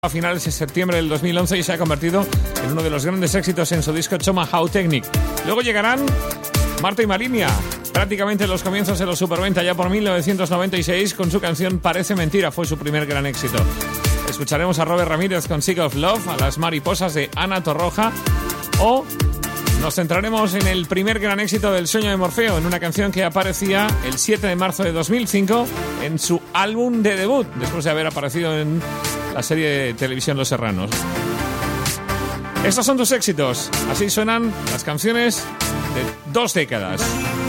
A finales de septiembre del 2011 y se ha convertido en uno de los grandes éxitos en su disco Tomahawk Technique. Luego llegarán Marta y Mariña, prácticamente en los comienzos de los Superventa, ya por 1996, con su canción Parece Mentira, fue su primer gran éxito. Escucharemos a Robert Ramírez con Sick of Love, a Las Mariposas de Ana Torroja, o nos centraremos en el primer gran éxito del Sueño de Morfeo, en una canción que aparecía el 7 de marzo de 2005 en su álbum de debut, después de haber aparecido en la serie de televisión Los Serranos. Estos son tus éxitos. Así suenan las canciones de 2 décadas.